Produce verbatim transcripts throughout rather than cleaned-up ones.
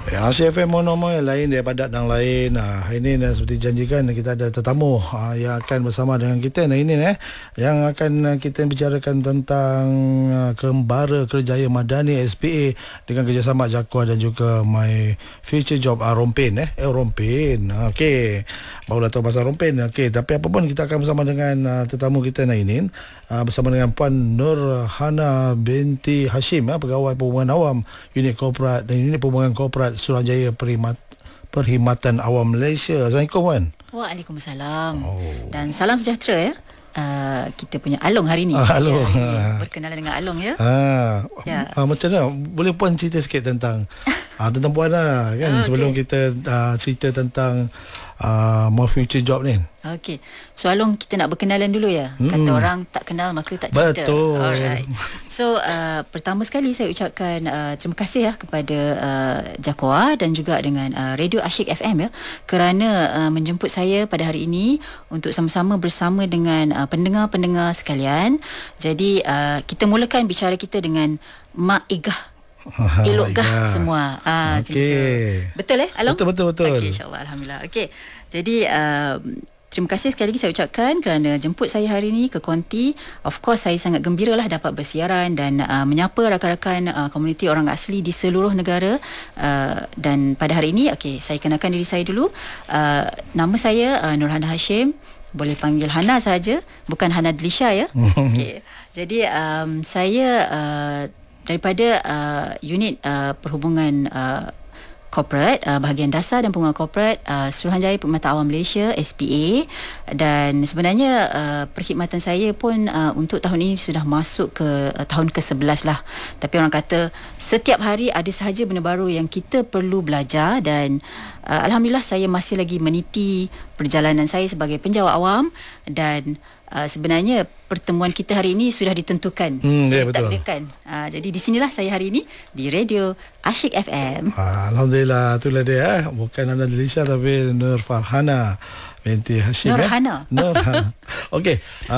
Ya, Asia F M monomo yang lain daripada yang lain. Nah, hari ini dah seperti janjikan kita ada tetamu uh, yang akan bersama dengan kita nah ini eh yang akan uh, kita bicarakan tentang uh, Kembara Kerjaya Madani S P A dengan kerjasama Jakua dan juga My Future Job uh, Rompin eh. Eh Rompin. Okey. Barulah tahu pasal Rompin. Okey, tapi apa pun kita akan bersama dengan uh, tetamu kita nah ini uh, bersama dengan Puan Nurhana binti Hashim uh, pegawai perhubungan awam unit korporat dan unit perhubungan korporat Suruhanjaya Perkhidmat, Perkhidmatan Awam Malaysia. Assalamualaikum Wan. Waalaikumsalam. Oh. Dan salam sejahtera ya. Uh, kita punya Along hari ni. Ah, Along. Ya, ya. Berkenalan dengan Along ya. Ah, ya. Ah, macam mana? Boleh Puan cerita sikit tentang ah, tentang Puan lah kan, ah, sebelum okay. kita ah, cerita tentang ah, more future job ni. Okey. So Along, kita nak berkenalan dulu ya. Mm-hmm. Kata orang tak kenal maka tak cerita. Betul. Alright. So uh, pertama sekali saya ucapkan uh, terima kasih ya kepada uh, Jakua dan juga dengan uh, Radio Ashik F M ya kerana uh, menjemput saya pada hari ini untuk sama-sama bersama dengan uh, pendengar-pendengar sekalian. Jadi uh, kita mulakan bicara kita dengan Mak Igah. Elokkah ya. Semua ah, okay. Betul eh Along? Betul betul betul. Okey, insyaAllah, alhamdulillah. Okey. Jadi uh, terima kasih sekali lagi saya ucapkan kerana jemput saya hari ini ke Konti. Of course saya sangat gembira lah dapat bersiaran dan uh, menyapa rakan-rakan uh, komuniti orang asli di seluruh negara. Uh, dan pada hari ini okey, saya kenalkan diri saya dulu. Uh, nama saya uh, Nurhana Hashim. Boleh panggil Hana saja, bukan Hana Delisha ya. Okey. Jadi um, saya uh, daripada uh, unit uh, perhubungan uh, corporate, uh, bahagian dasar dan perhubungan corporate uh, Suruhanjaya Perkhidmatan Awam Malaysia S P A, dan sebenarnya uh, perkhidmatan saya pun uh, untuk tahun ini sudah masuk ke uh, tahun ke sebelas lah. Tapi orang kata setiap hari ada sahaja benda baru yang kita perlu belajar dan uh, alhamdulillah saya masih lagi meniti perjalanan saya sebagai penjawat awam dan Uh, sebenarnya pertemuan kita hari ini sudah ditentukan, hmm, sudah ya, betul. ditakdirkan. Uh, jadi di sinilah saya hari ini di Radio Ashik F M. Ah, alhamdulillah, itulah dia eh. Bukan Hana Delisha tapi Nur Farhana binti Hashim. Nurhana. Eh? Nurhana. Okey,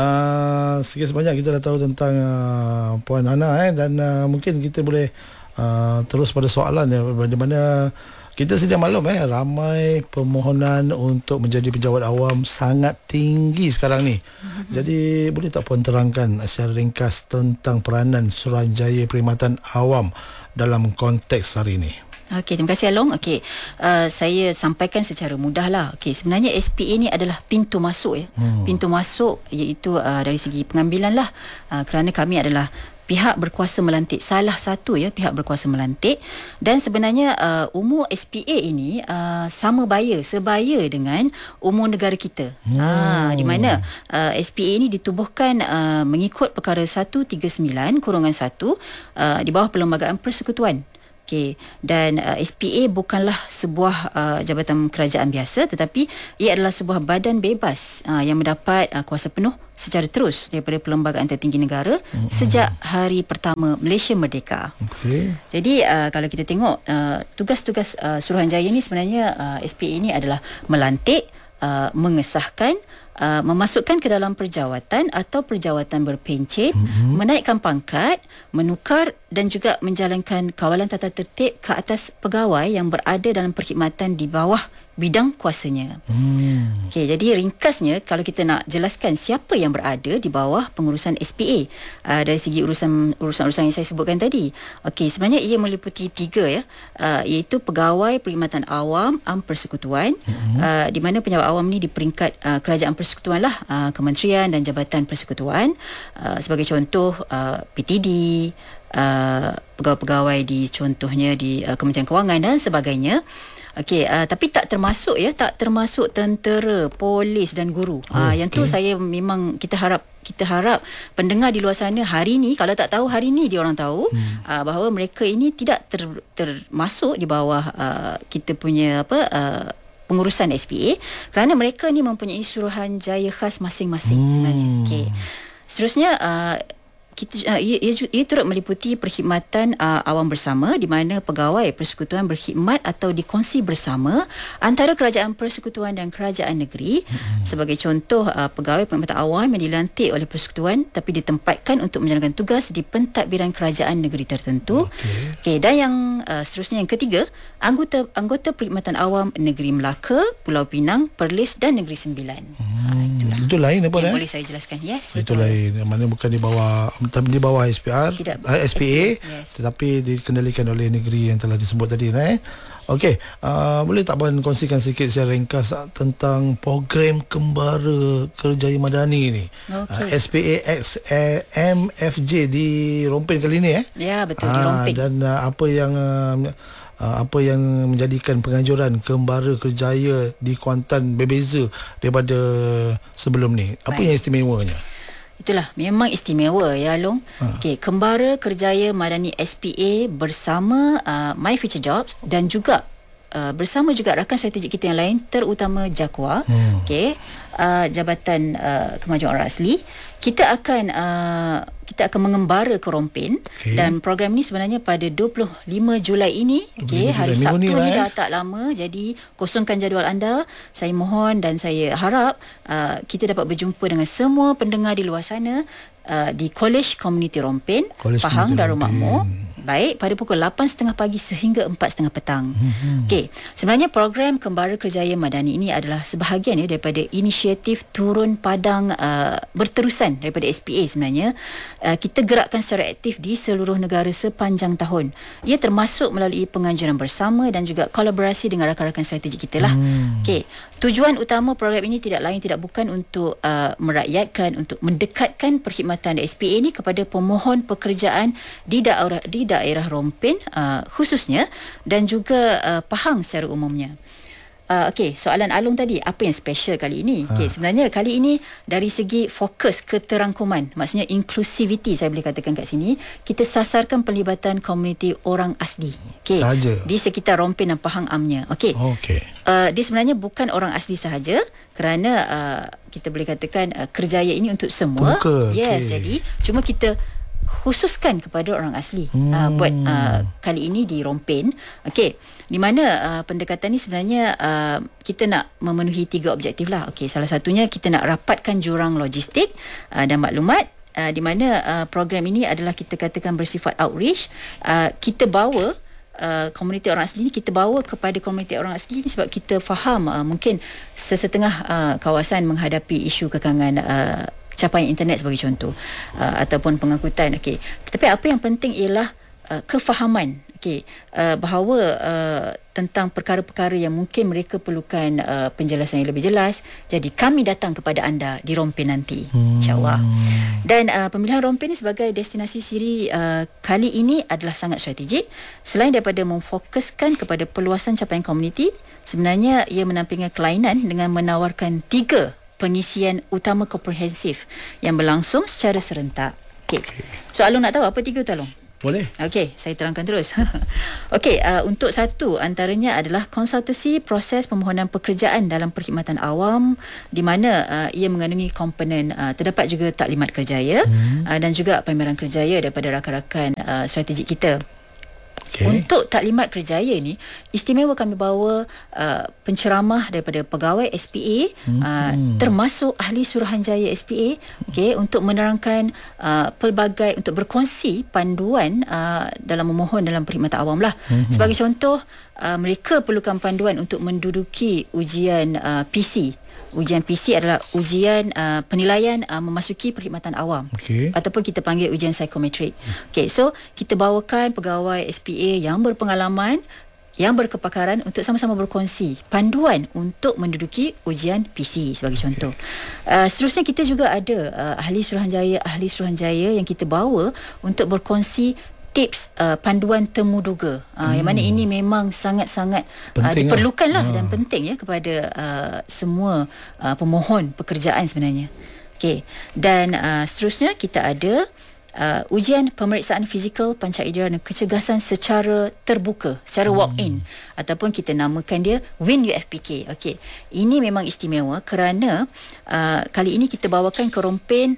uh, sikit sebanyak kita dah tahu tentang uh, Puan Hana eh dan uh, mungkin kita boleh uh, terus pada soalan ya, bagaimana kita sedia maklum eh ramai permohonan untuk menjadi penjawat awam sangat tinggi sekarang ni. Mm-hmm. Jadi boleh tak Puan terangkan secara ringkas tentang peranan Suruhanjaya Perkhidmatan Awam dalam konteks hari ini? Okey, terima kasih Along. Okey, uh, saya sampaikan secara mudahlah. Okey, sebenarnya S P A ni adalah pintu masuk ya. Hmm. Pintu masuk iaitu uh, dari segi pengambilan lah. Uh, kerana kami adalah pihak berkuasa melantik, salah satu ya pihak berkuasa melantik, dan sebenarnya uh, umur S P A ini uh, sama baya, sebaya dengan umur negara kita. Hmm. Uh, di mana uh, S P A ini ditubuhkan uh, mengikut perkara seratus tiga puluh sembilan kurungan satu uh, di bawah Perlembagaan Persekutuan. Okay. Dan uh, S P A bukanlah sebuah uh, jabatan kerajaan biasa, tetapi ia adalah sebuah badan bebas uh, yang mendapat uh, kuasa penuh secara terus daripada Perlembagaan Tertinggi Negara mm-hmm. sejak hari pertama Malaysia merdeka. Okay. Jadi uh, kalau kita tengok uh, tugas-tugas uh, Suruhanjaya ini sebenarnya uh, S P A ini adalah melantik, uh, mengesahkan, Uh, memasukkan ke dalam perjawatan atau perjawatan berpencen, mm-hmm. menaikkan pangkat, menukar dan juga menjalankan kawalan tata tertib ke atas pegawai yang berada dalam perkhidmatan di bawah bidang kuasanya. Hmm. Okey, jadi ringkasnya kalau kita nak jelaskan siapa yang berada di bawah pengurusan S P A uh, dari segi urusan urusan-urusan yang saya sebutkan tadi. Okey, sebenarnya ia meliputi tiga ya, uh, iaitu pegawai perkhidmatan awam am persekutuan, hmm. uh, di mana penjawat awam ni di peringkat uh, kerajaan persekutuan lah, uh, kementerian dan jabatan persekutuan. Uh, sebagai contoh uh, P T D, uh, pegawai-pegawai di contohnya di uh, Kementerian Kewangan dan sebagainya. Okey, uh, tapi tak termasuk ya, tak termasuk tentera, polis dan guru. Oh, uh, yang okay. tu saya memang kita harap kita harap pendengar di luar sana hari ni, kalau tak tahu hari ni dia orang tahu hmm. uh, bahawa mereka ini tidak ter, termasuk di bawah uh, kita punya apa uh, pengurusan S P A kerana mereka ni mempunyai suruhanjaya khas masing-masing hmm. sebenarnya. Okey. Seterusnya uh, kita uh, ia, ia, ia turut meliputi perkhidmatan uh, awam bersama di mana pegawai persekutuan berkhidmat atau dikongsi bersama antara kerajaan persekutuan dan kerajaan negeri. Hmm. Sebagai contoh, uh, pegawai perkhidmatan awam yang dilantik oleh persekutuan tapi ditempatkan untuk menjalankan tugas di pentadbiran kerajaan negeri tertentu. Okey. Okey, dan yang uh, seterusnya yang ketiga, anggota anggota perkhidmatan awam Negeri Melaka, Pulau Pinang, Perlis dan Negeri Sembilan. Hmm. Uh, itulah. Itu lain apa dah? Boleh saya jelaskan. Yes. Itu lain. Mana bukan di bawah di bawah S P R, Tidak, uh, S P A, yes. Tetapi dikendalikan oleh negeri yang telah disebut tadi, eh. Okey, uh, boleh tak Puan kongsikan sikit secara ringkas uh, tentang program Kembara Kerjaya Madani ni? Okay. Uh, S P A X M F J di Rompin kali ni, eh? Ya, betul, uh, di Rompin. Dan uh, apa yang uh, uh, apa yang menjadikan penganjuran Kembara Kerjaya di Kuantan berbeza daripada sebelum ni? Apa Baik. yang istimewanya? Itulah, memang istimewa ya Long. Ha. Okey, Kembara Kerjaya Madani S P A bersama uh, My Future Jobs dan juga uh, bersama juga rakan strategik kita yang lain, terutama JAKWA, hmm. okey, uh, Jabatan uh, Kemajuan Orang Asli. Kita akan uh, kita akan mengembara ke Rompin, okay. Dan program ni sebenarnya pada dua puluh lima Julai ini, okey, hari Sabtu ni, ni dah eh. tak lama. Jadi kosongkan jadual anda. Saya mohon dan saya harap uh, kita dapat berjumpa dengan semua pendengar di luar sana uh, di College Community Rompin, College Pahang Darul Makmur. Baik, pada pukul lapan tiga puluh pagi sehingga empat tiga puluh petang. Hmm. Okey, sebenarnya program Kembara Kerjaya Madani ini adalah sebahagian ya daripada inisiatif Turun Padang uh, berterusan daripada S P A sebenarnya. Uh, kita gerakkan secara aktif di seluruh negara sepanjang tahun. Ia termasuk melalui penganjuran bersama dan juga kolaborasi dengan rakan-rakan strategik kita lah. Hmm. Okey, tujuan utama program ini tidak lain tidak bukan untuk uh, merakyatkan, untuk mendekatkan perkhidmatan S P A ini kepada pemohon pekerjaan di daerah di daerah Rompin uh, khususnya dan juga uh, Pahang secara umumnya. Uh, Okey, soalan Alung tadi, apa yang special kali ini? Ha. Okey, sebenarnya kali ini dari segi fokus keterangkuman, maksudnya inclusivity, saya boleh katakan kat sini, kita sasarkan pelibatan komuniti orang asli. Okey, di sekitar Rompin dan Pahang amnya. Okey. Okey. Uh, dia sebenarnya bukan orang asli sahaja kerana uh, kita boleh katakan uh, kerjaya ini untuk semua. Buka. Yes, okay. Jadi cuma kita khususkan kepada orang asli hmm. uh, buat uh, kali ini di Rompin. Okey, di mana uh, pendekatan ni sebenarnya uh, kita nak memenuhi tiga objektif lah. Okey, salah satunya kita nak rapatkan jurang logistik uh, dan maklumat, uh, di mana uh, program ini adalah kita katakan bersifat outreach. Uh, kita bawa Uh, komuniti orang asli ni, kita bawa kepada komuniti orang asli ni sebab kita faham uh, mungkin sesetengah uh, kawasan menghadapi isu kekangan uh, capaian internet sebagai contoh, uh, ataupun pengangkutan. Okey, tetapi apa yang penting ialah uh, kefahaman, okey, uh, bahawa uh, tentang perkara-perkara yang mungkin mereka perlukan uh, penjelasan yang lebih jelas. Jadi kami datang kepada anda di Rompin nanti, hmm. insya-Allah. Dan uh, pemilihan Rompin ini sebagai destinasi siri uh, kali ini adalah sangat strategik. Selain daripada memfokuskan kepada perluasan capaian komuniti, sebenarnya ia menampilkan kelainan dengan menawarkan tiga pengisian utama komprehensif yang berlangsung secara serentak. Okey. Okay. So Alung nak tahu apa tiga tu, Alung? Boleh. Okey, saya terangkan terus. Okey, uh, untuk satu antaranya adalah konsultasi proses pemohonan pekerjaan dalam perkhidmatan awam, di mana uh, ia mengandungi komponen uh, terdapat juga taklimat kerjaya hmm. uh, dan juga pameran kerjaya daripada rakan-rakan uh, strategik kita. Okay. Untuk taklimat kerjaya ni, istimewa kami bawa uh, penceramah daripada pegawai S P A, hmm. uh, termasuk ahli suruhanjaya S P A, okay, untuk menerangkan uh, pelbagai, untuk berkongsi panduan uh, dalam memohon dalam perkhidmatan awam lah. Hmm. Sebagai contoh, uh, mereka perlukan panduan untuk menduduki ujian uh, P C. Ujian P C adalah ujian uh, penilaian uh, memasuki perkhidmatan awam, okay, ataupun kita panggil ujian psikometrik. Okey, so kita bawakan pegawai S P A yang berpengalaman, yang berkepakaran untuk sama-sama berkongsi panduan untuk menduduki ujian P C sebagai contoh. Uh, seterusnya kita juga ada uh, ahli suruhanjaya, ahli suruhanjaya yang kita bawa untuk berkongsi tips uh, panduan temuduga, uh, hmm. yang mana ini memang sangat-sangat uh, diperlukan lah, ha. dan penting ya kepada uh, semua uh, pemohon pekerjaan sebenarnya. Okey, dan uh, seterusnya kita ada uh, ujian pemeriksaan fizikal pancaindera dan kecergasan secara terbuka, secara hmm. walk-in, ataupun kita namakan dia Win U F P K. Okey, ini memang istimewa kerana uh, kali ini kita bawakan ke Rompin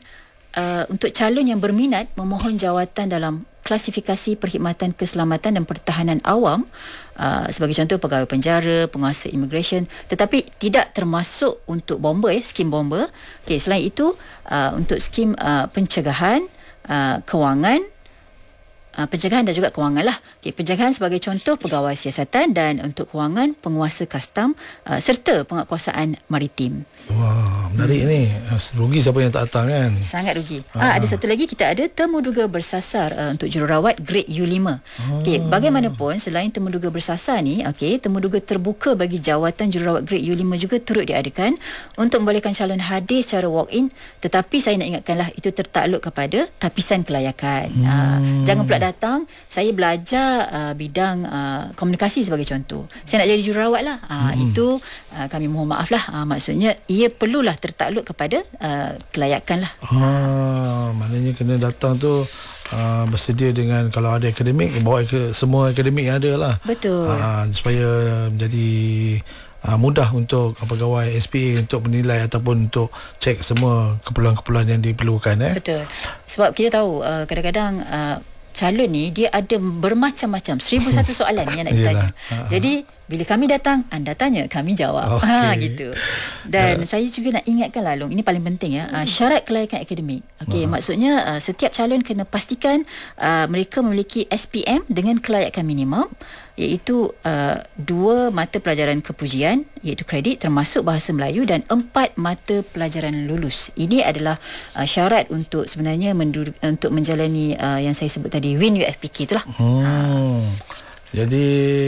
uh, untuk calon yang berminat memohon jawatan dalam klasifikasi perkhidmatan keselamatan dan pertahanan awam, uh, sebagai contoh pegawai penjara, penguasa immigration, tetapi tidak termasuk untuk bomber ya, skim bomber. Okey, selain itu uh, untuk skim uh, pencegahan, uh, kewangan, Uh, pencegahan dan juga kewangan lah. Okay, pencegahan sebagai contoh pegawai siasatan, dan untuk kewangan penguasa kastam uh, serta penguatkuasaan maritim. Wah, menarik hmm. ni. Rugi siapa yang tak datang kan? Sangat rugi. Ah, ada satu lagi, kita ada temuduga bersasar uh, untuk jururawat grade U lima. Ah. Okey, bagaimanapun selain temuduga bersasar ni, okey, temuduga terbuka bagi jawatan jururawat grade U lima juga turut diadakan untuk membolehkan calon hadir secara walk-in, tetapi saya nak ingatkanlah itu tertakluk kepada tapisan kelayakan. Hmm. Uh, jangan pula datang, saya belajar uh, bidang uh, komunikasi sebagai contoh, saya nak jadi jururawat lah, uh, hmm. itu uh, kami mohon maaf lah, uh, maksudnya ia perlulah tertakluk kepada uh, kelayakan lah. Ah, maknanya kena datang tu uh, bersedia dengan, kalau ada akademik, bawa ke, semua akademik yang ada lah. Betul. Uh, supaya menjadi uh, mudah untuk pegawai S P A untuk menilai ataupun untuk cek semua keperluan-keperluan yang diperlukan. Eh. Betul. Sebab kita tahu uh, kadang-kadang uh, calon ni dia ada bermacam-macam, seribu satu soalan yang nak ditanya. Jadi bila kami datang, anda tanya, kami jawab. Okay. Ha gitu. Dan uh. saya juga nak ingatkan lah, Long, ini paling penting ya, uh, syarat kelayakan akademik. Okey, uh. maksudnya uh, setiap calon kena pastikan uh, mereka memiliki S P M dengan kelayakan minimum, iaitu uh, dua mata pelajaran kepujian, iaitu kredit termasuk bahasa Melayu, dan empat mata pelajaran lulus. Ini adalah uh, syarat untuk sebenarnya mendur- untuk menjalani uh, yang saya sebut tadi, Win U F P K itulah. Hmm. Uh. Jadi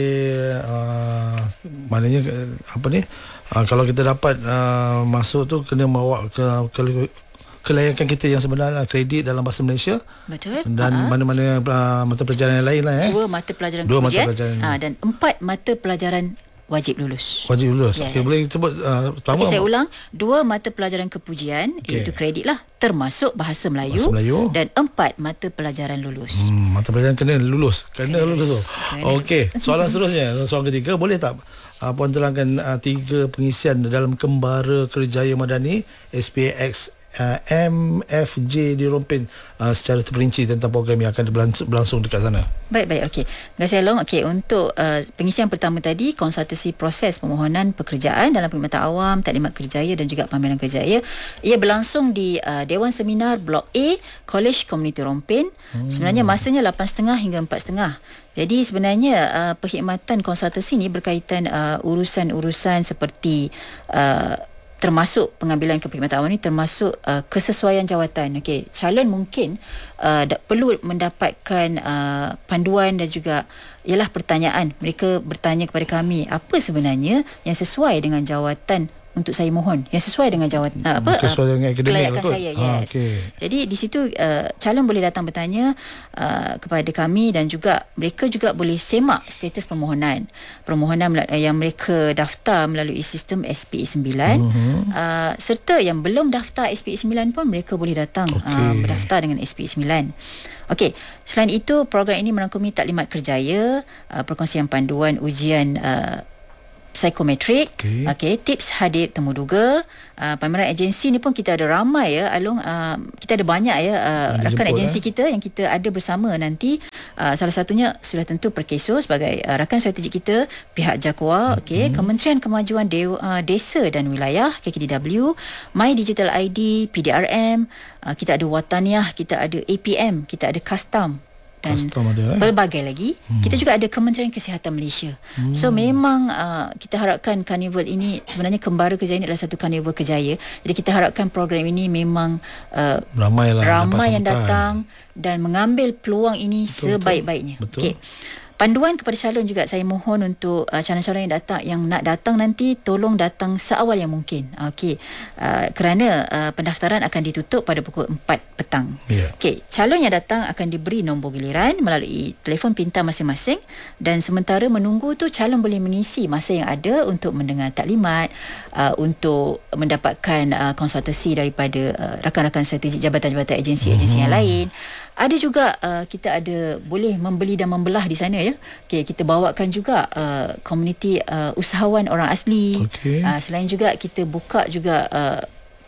uh, maknanya apa ni, uh, kalau kita dapat uh, masuk tu kena bawa ke, ke kelayakan kita yang sebenarnya, kredit dalam bahasa Malaysia. Betul. Dan uh-huh. mana-mana uh, mata pelajaran yang lain lah eh. Dua mata pelajaran Dua kepujian, mata pelajaran. Uh, dan empat mata pelajaran wajib lulus. Wajib lulus. Yes. Okey, boleh sebut uh, pertama. Okay, saya ulang, dua mata pelajaran kepujian, okay, iaitu kredit lah, termasuk bahasa Melayu, bahasa Melayu, dan empat mata pelajaran lulus. Hmm, mata pelajaran kena lulus. Kena, kena lulus tu. Okey, soalan seterusnya, soalan ketiga, boleh tak uh, puan terangkan uh, tiga pengisian dalam Kembara Kerjaya Madani S P A X Uh, M F J di Rompin uh, secara terperinci tentang program yang akan berlangsung, berlangsung dekat sana. Baik, baik, okey. Terima kasih, Long. Okey, untuk uh, pengisian pertama tadi, konsultasi proses permohonan pekerjaan dalam perkhidmatan awam, taklimat kerjaya dan juga pameran kerjaya, ia berlangsung di uh, Dewan Seminar Blok A, College Community Rompin. Hmm. Sebenarnya masanya lapan tiga puluh hingga empat tiga puluh. Jadi sebenarnya uh, perkhidmatan konsultasi ini berkaitan uh, urusan-urusan seperti uh, termasuk pengambilan ke perkhidmatan awam ni, termasuk uh, kesesuaian jawatan. Okey, calon mungkin uh, da- perlu mendapatkan uh, panduan dan juga ialah pertanyaan. Mereka bertanya kepada kami, apa sebenarnya yang sesuai dengan jawatan untuk saya mohon, yang sesuai dengan jawatan uh, apa sesuai dengan akademik kelayakan betul? saya. Yes. Ah, okay. Jadi di situ uh, calon boleh datang bertanya uh, kepada kami, dan juga mereka juga boleh semak status permohonan. Permohonan mel- yang mereka daftar melalui sistem S P A sembilan, uh-huh. uh, serta yang belum daftar S P A sembilan pun mereka boleh datang okay. uh, berdaftar dengan S P A sembilan. Okey, selain itu program ini merangkumi taklimat kerjaya, uh, perkongsian panduan ujian uh, psikometrik, okey, okay, tips hadir temuduga, uh, pameran agensi ni pun kita ada ramai ya, Along, uh, kita ada banyak ya uh, rakan agensi eh. kita yang kita ada bersama nanti. Uh, salah satunya sudah tentu Perkeso sebagai uh, rakan strategik kita, pihak Jakwa, okey, hmm. Kementerian Kemajuan De- uh, Desa dan Wilayah K K D W, My Digital I D, P D R M, uh, kita ada Wataniah, kita ada A P M, kita ada Custom, dan ada, eh? berbagai lagi. Hmm. Kita juga ada Kementerian Kesihatan Malaysia. Hmm. So memang uh, kita harapkan karnival ini, sebenarnya Kembara Kerjaya ini adalah satu karnival kerjaya. Jadi kita harapkan program ini memang uh, ramailah, ramai yang datang dan mengambil peluang ini betul, sebaik-baiknya. Okey. Panduan kepada calon juga, saya mohon untuk uh, calon-calon yang datang, yang nak datang nanti, tolong datang seawal yang mungkin. Okey. Uh, kerana uh, pendaftaran akan ditutup pada pukul empat petang. Yeah. Okey, calon yang datang akan diberi nombor giliran melalui telefon pintar masing-masing, dan sementara menunggu tu calon boleh mengisi masa yang ada untuk mendengar taklimat, uh, untuk mendapatkan uh, konsultasi daripada uh, rakan-rakan strategik jabatan-jabatan agensi-agensi mm-hmm. yang lain. Ada juga uh, kita ada boleh membeli dan membelah di sana ya. Okey, kita bawakan juga uh, komuniti uh, usahawan orang asli. Okay. Uh, selain juga kita buka juga uh,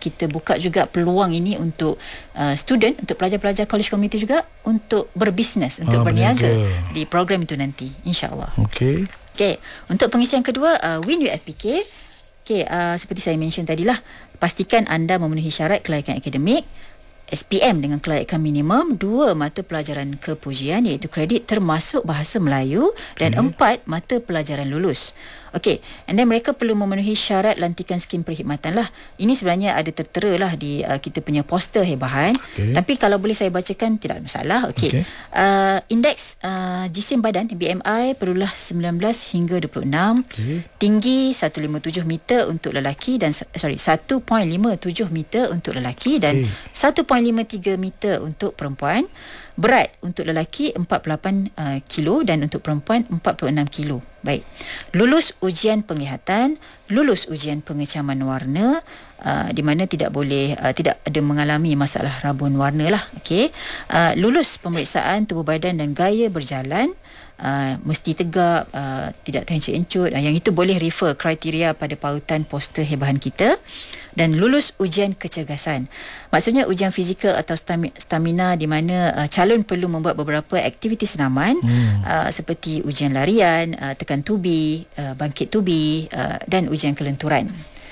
kita buka juga peluang ini untuk uh, student, untuk pelajar-pelajar college community juga untuk berbisnes, untuk Ah, berniaga berniaga. di program itu nanti, insya-Allah. Okey. Okey, untuk pengisian kedua, uh, Win U F P K. Okey, uh, seperti saya mention tadilah, pastikan anda memenuhi syarat kelayakan akademik, S P M dengan kelayakan minimum, dua mata pelajaran kepujian iaitu kredit termasuk bahasa Melayu, dan Okay. empat mata pelajaran lulus. Okey, and then mereka perlu memenuhi syarat lantikan skim perkhidmatan lah. Ini sebenarnya ada tertera lah di uh, kita punya poster hebahan. Okay. Tapi kalau boleh saya bacakan, tidak ada masalah. Okey. Okay. Uh, indeks uh, jisim badan B M I perlulah sembilan belas hingga dua puluh enam. Okay. Tinggi seratus lima puluh tujuh meter untuk lelaki dan sorry seratus lima puluh tujuh meter untuk lelaki dan Okay. seratus lima puluh tiga meter untuk perempuan. Berat untuk lelaki empat puluh lapan uh, kilo dan untuk perempuan empat puluh enam kilo. Baik. Lulus ujian penglihatan, lulus ujian pengecaman warna, uh, di mana tidak boleh uh, tidak ada mengalami masalah rabun warna lah. Okey. Uh, lulus pemeriksaan tubuh badan dan gaya berjalan. Uh, mesti tegak, uh, tidak terhencut-hencut. Uh, yang itu boleh refer kriteria pada pautan poster hebahan kita. Dan lulus ujian kecergasan. Maksudnya ujian fizikal atau stami- stamina di mana uh, calon perlu membuat beberapa aktiviti senaman hmm. uh, seperti ujian larian, uh, tekan tubi, uh, bangkit tubi uh, dan ujian kelenturan.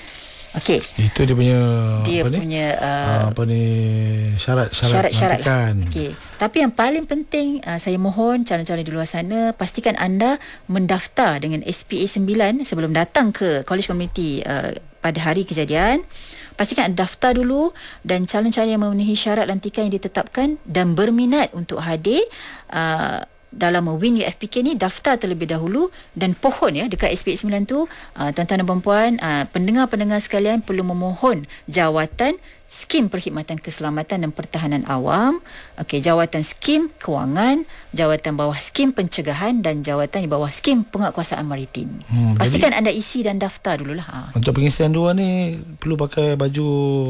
Okey. Itu dia punya Dia apa ni? punya uh, Ah, apa ni syarat-syarat syarat-syarat lantikan. lah. Okey. Tapi yang paling penting, uh, saya mohon calon-calon di luar sana pastikan anda mendaftar dengan S P A sembilan sebelum datang ke college community uh, pada hari kejadian. Pastikan anda daftar dulu dan calon-calon yang memenuhi syarat lantikan yang ditetapkan dan berminat untuk hadir uh, dalam Win U F P K ni, daftar terlebih dahulu dan pohon ya dekat S P A sembilan tu, uh, tuan-tuan dan puan-puan, uh, pendengar-pendengar sekalian perlu memohon jawatan skim perkhidmatan keselamatan dan pertahanan awam, okey, jawatan skim kewangan, jawatan bawah skim pencegahan dan jawatan di bawah skim penguatkuasaan maritim. Hmm, Pastikan anda isi dan daftar dululah. Ha. Untuk pengisian dua ni perlu pakai baju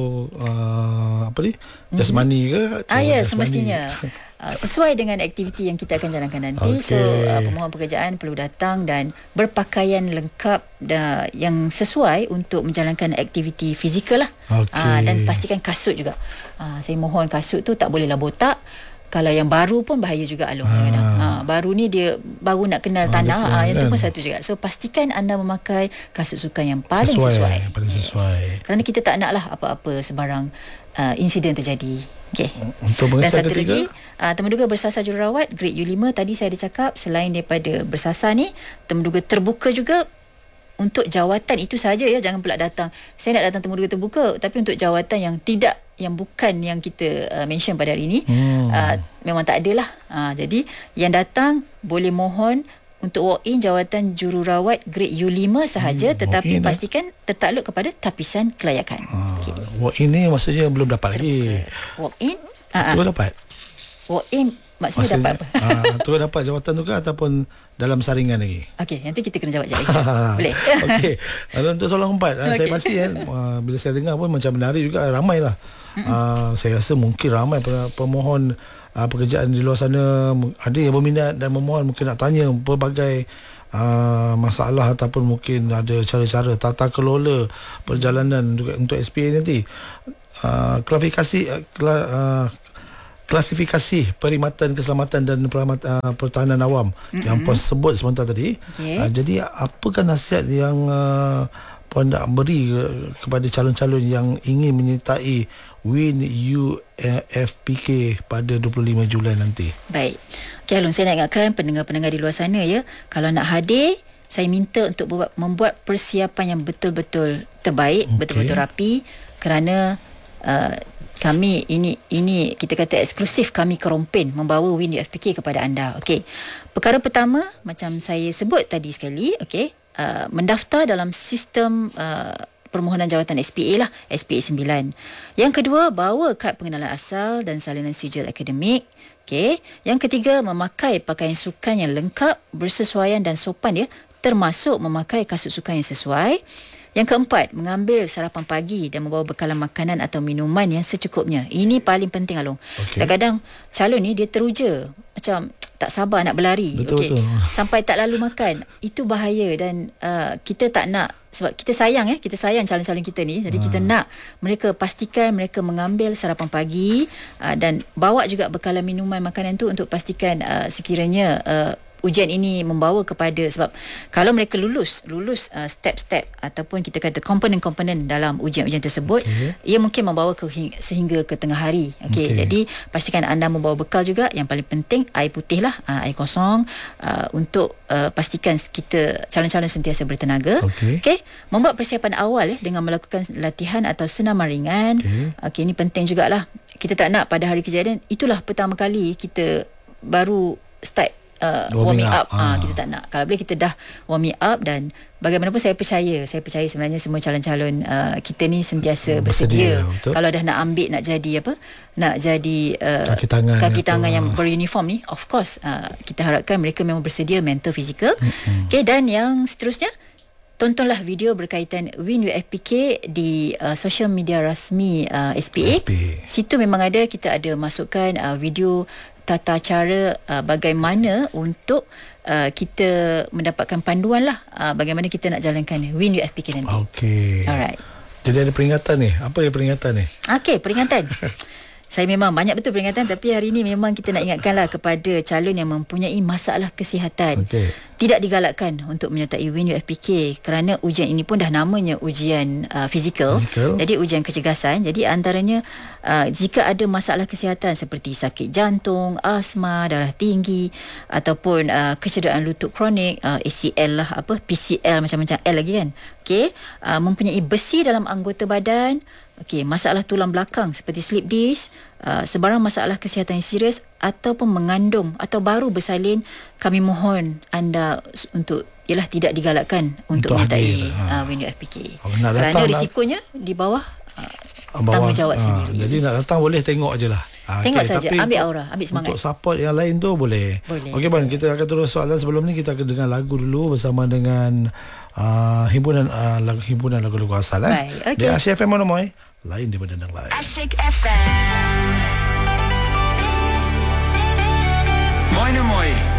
uh, apa ni? Jasmani ke? Ah ya, Jasmani. semestinya. Uh, sesuai dengan aktiviti yang kita akan jalankan nanti. Okey. So uh, pemohon pekerjaan perlu datang dan berpakaian lengkap da, yang sesuai untuk menjalankan aktiviti fizikal lah. Okey. Uh, dan pastikan kasut juga. Uh, saya mohon kasut tu tak bolehlah botak. Kalau yang baru pun bahaya juga Alung. Ah. Ha, baru ni dia baru nak kenal Ah, tanah. betul, Ah, yang tu kan? pun satu juga. So pastikan anda memakai kasut sukan yang paling Sesuai, sesuai. paling sesuai. Kerana kita tak naklah apa-apa sebarang uh, insiden terjadi. Okey. Untuk Dan pengisian satu ketiga, lagi, uh, temuduga bersasar jururawat grade U lima, tadi saya ada cakap selain daripada bersasar ni, temuduga terbuka juga untuk jawatan itu saja ya, jangan pula datang. Saya nak datang temuduga terbuka tapi untuk jawatan yang tidak, yang bukan yang kita uh, mention pada hari ini, Hmm. uh, memang tak adalah. Uh, jadi yang datang boleh mohon untuk walk-in jawatan jururawat grade U lima sahaja, Hmm, tetapi walk-in, eh? pastikan tertakluk kepada tapisan kelayakan. uh, Okey. walk in ni maksudnya belum dapat lagi. Walk-in, Tu uh, dapat. walk-in maksudnya dapat apa? Ah, tu dapat jawatan tu ke ataupun dalam saringan lagi? Okey, nanti kita kena jawab sekejap lagi. Boleh? Okey. Lalu untuk soalan keempat, okay. Saya Okey. pasti kan uh, bila saya dengar pun macam menarik juga, ramai lah. Uh, saya rasa mungkin ramai pe- pemohon uh, pekerjaan di luar sana, ada yang berminat dan memohon, mungkin nak tanya pelbagai uh, masalah ataupun mungkin ada cara-cara tata kelola perjalanan untuk, untuk S P A nanti. Uh, klasifikasi uh, kla, uh, klasifikasi perkhidmatan keselamatan dan perkhidmat, uh, pertahanan awam mm-hmm. yang Puan sebut sebentar tadi. Okey. Uh, jadi apakah nasihat yang uh, Puan nak beri uh, kepada calon-calon yang ingin menyertai Win U F P K pada dua puluh lima Julai nanti? Baik. Okey, Alun, saya nak ingatkan pendengar-pendengar di luar sana ya, kalau nak hadir, saya minta untuk buat, membuat persiapan yang betul-betul terbaik, Okey. betul-betul rapi, kerana uh, kami ini ini kita kata eksklusif, kami Kerompin membawa Win U F P K kepada anda. Okey. Perkara pertama macam saya sebut tadi sekali, okey, uh, mendaftar dalam sistem uh, permohonan jawatan S P A lah, S P A sembilan. Yang kedua, bawa kad pengenalan asal dan salinan sijil akademik. Okey. Yang ketiga, memakai pakaian sukan yang lengkap, bersesuaian dan sopan ya, termasuk memakai kasut sukan yang sesuai. Yang keempat, mengambil sarapan pagi dan membawa bekalan makanan atau minuman yang secukupnya. Ini paling penting, Along. Okey. Kadang-kadang calon ni dia teruja. Macam tak sabar nak berlari. Betul, okey. betul. Sampai tak lalu makan. Itu bahaya dan uh, kita tak nak, sebab kita sayang eh kita sayang calon-calon kita ni. Jadi ha. kita nak mereka pastikan mereka mengambil sarapan pagi uh, dan bawa juga bekalan minuman makanan tu untuk pastikan uh, sekiranya uh, ujian ini membawa kepada, sebab kalau mereka lulus lulus uh, step-step ataupun kita kata komponen-komponen dalam ujian-ujian tersebut, okay. ia mungkin membawa ke sehingga ke tengah hari. Okey, okay. Jadi pastikan anda membawa bekal juga. Yang paling penting air putih lah, uh, air kosong, uh, untuk uh, pastikan kita calon-calon sentiasa bertenaga. Okey, okay. Membuat persiapan awal eh dengan melakukan latihan atau senaman ringan. Okey, okay, ini penting jugalah. Kita tak nak pada hari kejadian itulah pertama kali kita baru start Uh, warming, warming up, up. Ah. Ha, kita tak nak. Kalau boleh kita dah warming up, dan bagaimanapun saya percaya saya percaya sebenarnya semua calon-calon uh, kita ni sentiasa bersedia, bersedia kalau dah nak ambil, nak jadi apa, nak jadi uh, kaki tangan, kaki tangan yang beruniform ni, of course uh, kita harapkan mereka memang bersedia mental, fizikal. Mm-hmm. Okay, dan yang seterusnya, tontonlah video berkaitan Win U F P K di uh, social media rasmi uh, S P A. S P A. Situ memang ada, kita ada masukkan uh, video tata cara uh, bagaimana untuk uh, kita mendapatkan panduan lah uh, bagaimana kita nak jalankan Win U F P K nanti. Okey. Alright. Jadi ada peringatan ni. Apa yang peringatan ni? Okey, peringatan. Saya memang banyak betul peringatan, tapi hari ini memang kita nak ingatkanlah kepada calon yang mempunyai masalah kesihatan. Okay. Tidak digalakkan untuk menyertai Win U F P K kerana ujian ini pun dah namanya ujian uh, fizikal. Jadi ujian kecergasan. Jadi antaranya uh, jika ada masalah kesihatan seperti sakit jantung, asma, darah tinggi ataupun uh, kecederaan lutut kronik, uh, A C L lah, apa P C L, macam-macam L lagi kan. Okey, uh, mempunyai besi dalam anggota badan. Okey, masalah tulang belakang seperti slip disc, uh, sebarang masalah kesihatan yang serius ataupun mengandung atau baru bersalin, kami mohon anda untuk ialah tidak digalakkan untuk, untuk menyertai uh, Win U F P K. Oh, kerana risikonya nak, di bawah, uh, bawah tanggungjawab uh, sendiri. Jadi nak datang boleh tengok aje lah. Ha, tengok okay, saja, ambil aura, ambil semangat. Untuk support yang lain tu boleh. Boleh. Okey Ban, kita akan terus soalan. Sebelum ni kita akan dengar lagu dulu bersama dengan uh, himpunan uh, lagu himpunan lagu-lagu asal eh. Baik, okay. Di Asyik F M Monomoy, lain daripada yang lain. Asyik F M Monomoy.